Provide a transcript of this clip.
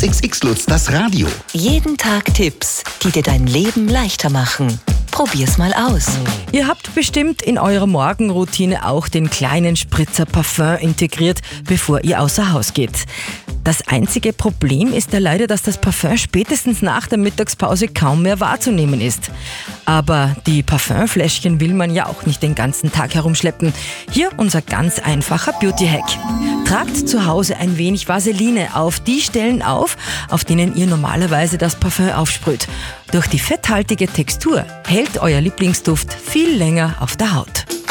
XXX Lutz, das Radio. Jeden Tag Tipps, die dir dein Leben leichter machen. Probier's mal aus. Ihr habt bestimmt in eurer Morgenroutine auch den kleinen Spritzer Parfum integriert, bevor ihr außer Haus geht. Das einzige Problem ist ja leider, dass das Parfum spätestens nach der Mittagspause kaum mehr wahrzunehmen ist. Aber die Parfümfläschchen will man ja auch nicht den ganzen Tag herumschleppen. Hier unser ganz einfacher Beauty-Hack. Tragt zu Hause ein wenig Vaseline auf die Stellen auf denen ihr normalerweise das Parfum aufsprüht. Durch die fetthaltige Textur hält euer Lieblingsduft viel länger auf der Haut.